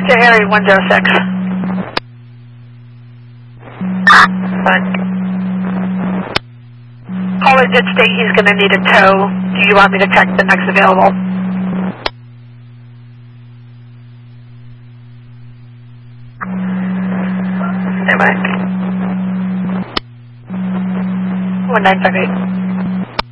to area 106. But caller did state he's going to need a tow. Do you want me to check the next available? Stand by. 1958.